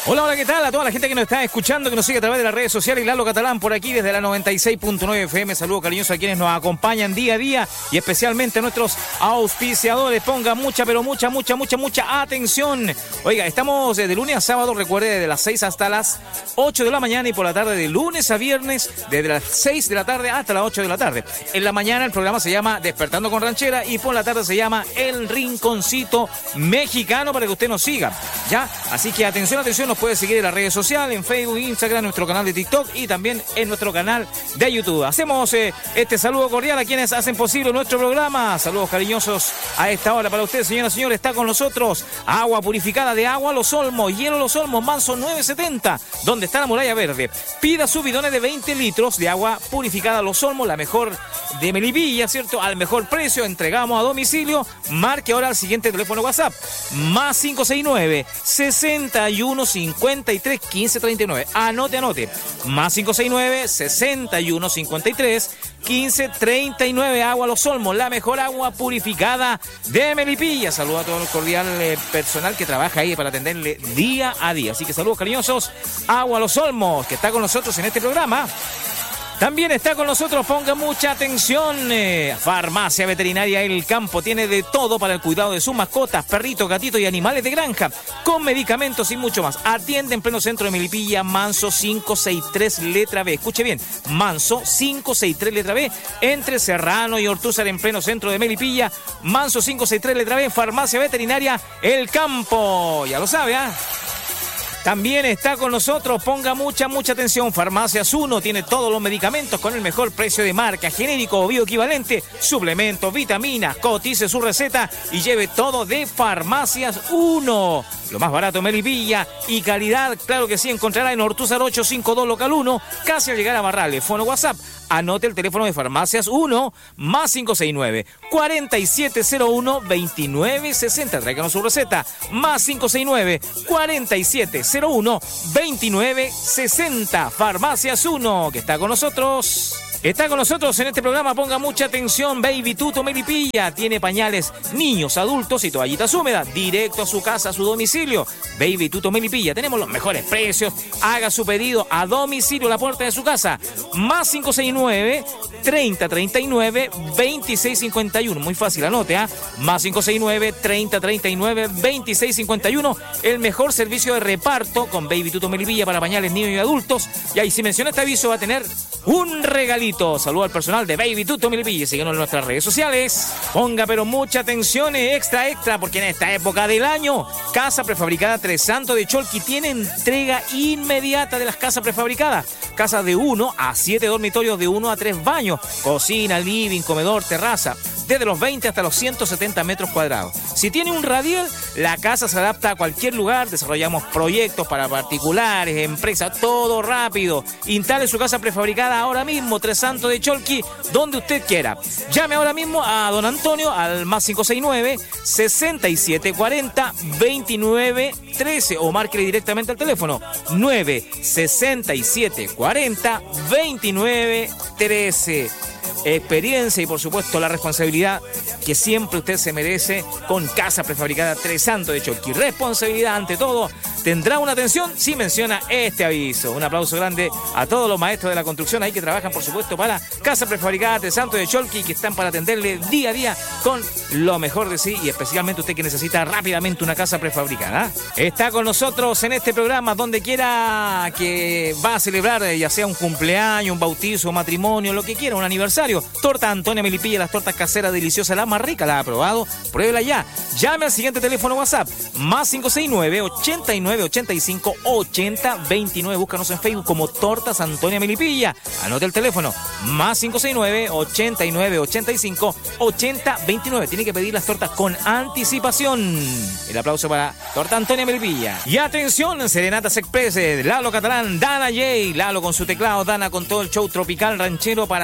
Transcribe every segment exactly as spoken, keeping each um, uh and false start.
Hola, hola, ¿qué tal? A toda la gente que nos está escuchando, que nos sigue a través de las redes sociales. Lalo Catalán por aquí desde la noventa y seis punto nueve F M. Saludos cariñosos a quienes nos acompañan día a día y especialmente a nuestros auspiciadores. Ponga mucha, pero mucha, mucha, mucha, mucha atención. Oiga, estamos de lunes a sábado, recuerde, desde las seis hasta las ocho de la mañana y por la tarde de lunes a viernes desde las seis de la tarde hasta las ocho de la tarde. En la mañana el programa se llama Despertando con Ranchera y por la tarde se llama El Rinconcito Mexicano para que usted nos siga, ¿ya? Así que atención, atención. Nos puede seguir en las redes sociales, en Facebook, Instagram, nuestro canal de TikTok y también en nuestro canal de YouTube. Hacemos eh, este saludo cordial a quienes hacen posible nuestro programa. Saludos cariñosos a esta hora para usted, señora, señor. Está con nosotros agua purificada de agua Los Olmos, hielo Los Olmos, Manso nueve setenta, donde está la muralla verde. Pida sus bidones de veinte litros de agua purificada Los Olmos, la mejor de Melipilla, ¿cierto? Al mejor precio, entregamos a domicilio. Marque ahora al siguiente teléfono WhatsApp, más cinco seis nueve, sesenta y uno cincuenta y tres, quince treinta y nueve. Anote, anote. Más cinco seis nueve, sesenta y uno cincuenta y tres, quince treinta y nueve. Agua Los Olmos, la mejor agua purificada de Melipilla. Saludos a todo el cordial eh, personal que trabaja ahí para atenderle día a día. Así que saludos cariñosos. Agua Los Olmos, que está con nosotros en este programa. También está con nosotros, ponga mucha atención, eh, Farmacia Veterinaria El Campo. Tiene de todo para el cuidado de sus mascotas, perritos, gatitos y animales de granja, con medicamentos y mucho más. Atiende en pleno centro de Melipilla, Manso quinientos sesenta y tres, letra B. Escuche bien, Manso quinientos sesenta y tres, letra B, entre Serrano y Ortúzar, en pleno centro de Melipilla, Manso quinientos sesenta y tres, letra B, Farmacia Veterinaria El Campo. Ya lo sabe, ¿ah? ¿eh? También está con nosotros, ponga mucha, mucha atención, Farmacias uno, tiene todos los medicamentos con el mejor precio de marca, genérico o bioequivalente, suplementos, vitaminas, cotice su receta y lleve todo de Farmacias uno. Lo más barato en Melipilla y calidad, claro que sí, encontrará en Ortúzar ochocientos cincuenta y dos, local uno, casi al llegar a Barrales. Fono WhatsApp, anote el teléfono de Farmacias uno, más cinco seis nueve, cuarenta y siete cero uno, veintinueve sesenta. Tráiganos su receta, más cinco seis nueve, cuarenta y siete cero uno, veintinueve sesenta. Farmacias uno, que está con nosotros. Está con nosotros en este programa, ponga mucha atención, Baby Tuto Melipilla. Tiene pañales, niños, adultos y toallitas húmedas, directo a su casa, a su domicilio. Baby Tuto Melipilla, tenemos los mejores precios. Haga su pedido a domicilio, a la puerta de su casa. Más cinco seis nueve, treinta treinta y nueve, veintiséis cincuenta y uno. Muy fácil, anote, ¿ah? ¿eh? Más cinco seis nueve, treinta treinta y nueve, veintiséis cincuenta y uno. El mejor servicio de reparto con Baby Tuto Melipilla para pañales, niños y adultos. Y ahí, si menciona este aviso, va a tener un regalito. Saludo al personal de Baby Tuto Melipilla. Síguenos en nuestras redes sociales. Ponga pero mucha atención, extra, extra, porque en esta época del año, Casa Prefabricada Tres Santos de Cholqui tiene entrega inmediata de las casas prefabricadas. Casas de uno a siete dormitorios, de uno a tres baños, cocina, living, comedor, terraza, desde los veinte hasta los ciento setenta metros cuadrados. Si tiene un radial, la casa se adapta a cualquier lugar. Desarrollamos proyectos para particulares, empresas, todo rápido. Instale su casa prefabricada ahora mismo, Tres Santos de Cholqui, donde usted quiera. Llame ahora mismo a don Antonio al más cinco seis nueve, sesenta y siete cuarenta, veintinueve trece o márquele directamente al teléfono nueve sesenta y siete cuarenta, veintinueve trece. Experiencia y por supuesto la responsabilidad que siempre usted se merece con Casa Prefabricada Tres Santos de Cholqui. Responsabilidad ante todo. Tendrá una atención si menciona este aviso. Un aplauso grande a todos los maestros de la construcción ahí que trabajan por supuesto para Casa Prefabricada Tres Santos de Cholqui, que están para atenderle día a día con lo mejor de sí, y especialmente usted que necesita rápidamente una casa prefabricada. Está con nosotros en este programa donde quiera que va a celebrar, ya sea un cumpleaños, un bautizo, un matrimonio, lo que quiera, un aniversario. Torta Antonia Melipilla, las tortas caseras deliciosas, la más rica, la ha probado, pruébela ya. Llame al siguiente teléfono WhatsApp, más cinco seis nueve, ochenta y nueve, ochenta y cinco, ochenta, veintinueve. Búscanos en Facebook como Tortas Antonia Melipilla. Anote el teléfono, más cinco seis nueve, ochenta y nueve, ochenta y cinco, ochenta, veintinueve. Tiene que pedir las tortas con anticipación. El aplauso para Torta Antonia Melipilla. Y atención, Serenatas Express, Lalo Catalán, Dana J, Lalo con su teclado, Dana con todo el show tropical ranchero para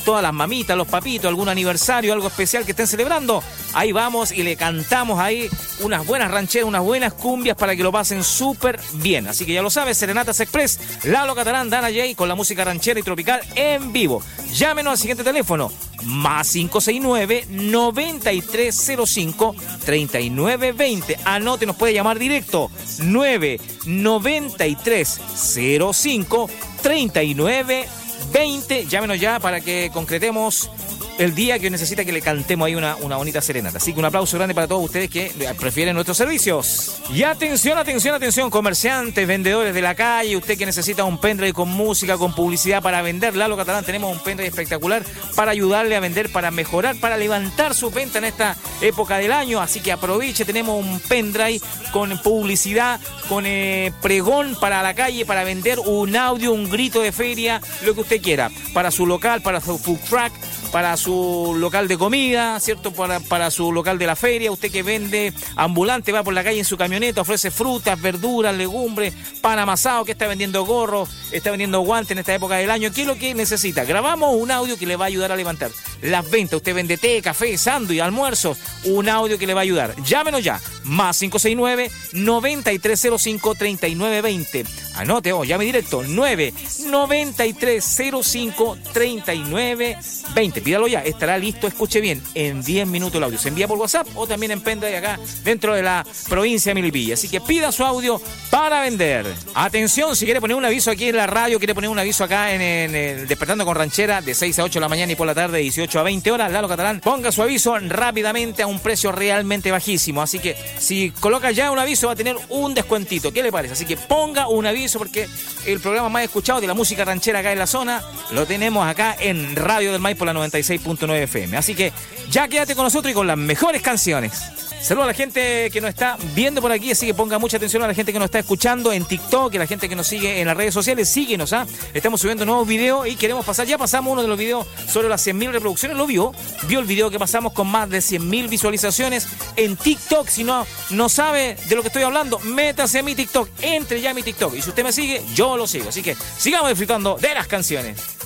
todas las mamitas, los papitos, algún aniversario, algo especial que estén celebrando, ahí vamos y le cantamos ahí unas buenas rancheras, unas buenas cumbias para que lo pasen súper bien. Así que ya lo sabes, Serenatas Express, Lalo Catalán, Dana Jay, con la música ranchera y tropical en vivo. Llámenos al siguiente teléfono, más cinco seis nueve, noventa y tres cero cinco, treinta y nueve veinte. Anote, nos puede llamar directo, nueve noventa y tres cero cinco, treinta y nueve veinte. Llámenos ya para que concretemos el día que necesita que le cantemos ahí una, una bonita serenata. Así que un aplauso grande para todos ustedes que prefieren nuestros servicios. Y atención, atención, atención, comerciantes, vendedores de la calle, usted que necesita un pendrive con música, con publicidad para vender. Lalo Catalán, tenemos un pendrive espectacular para ayudarle a vender, para mejorar, para levantar su venta en esta época del año. Así que aproveche, tenemos un pendrive con publicidad, con eh, pregón para la calle, para vender un audio, un grito de feria, lo que usted quiera, para su local, para su food truck, para su local de comida, ¿cierto? Para, para su local de la feria, usted que vende ambulante, va por la calle en su camioneta, ofrece frutas, verduras, legumbres, pan amasado, que está vendiendo gorros, está vendiendo guantes en esta época del año. ¿Qué es lo que necesita? Grabamos un audio que le va a ayudar a levantar las ventas. Usted vende té, café, sándwich, almuerzos, un audio que le va a ayudar. Llámenos ya, más cinco seis nueve, noventa y tres cero cinco, treinta y nueve veinte. Anote, o oh, llame directo, nueve noventa y tres cero cinco, treinta y nueve veinte. Pídalo ya, estará listo, escuche bien, en diez minutos el audio. Se envía por WhatsApp o también en pendrive acá dentro de la provincia de Milipilla. Así que pida su audio para vender. Atención, si quiere poner un aviso aquí en la radio, quiere poner un aviso acá en, en el Despertando con Ranchera de seis a ocho de la mañana y por la tarde de dieciocho a veinte horas, Lalo Catalán, ponga su aviso rápidamente a un precio realmente bajísimo. Así que si coloca ya un aviso va a tener un descuentito. ¿Qué le parece? Así que ponga un aviso porque el programa más escuchado de la música ranchera acá en la zona lo tenemos acá en Radio del Maipo, la noventa y seis punto nueve F M. Así que ya quédate con nosotros y con las mejores canciones. Saludos a la gente que nos está viendo por aquí, así que ponga mucha atención a la gente que nos está escuchando en TikTok, a la gente que nos sigue en las redes sociales. Síguenos, ¿ah? Estamos subiendo nuevos videos y queremos pasar, ya pasamos uno de los videos sobre las cien mil reproducciones, lo vio, vio el video que pasamos con más de cien mil visualizaciones en TikTok. Si no, no sabe de lo que estoy hablando, métase a mi TikTok, entre ya a mi TikTok y si usted me sigue, yo lo sigo. Así que sigamos disfrutando de las canciones.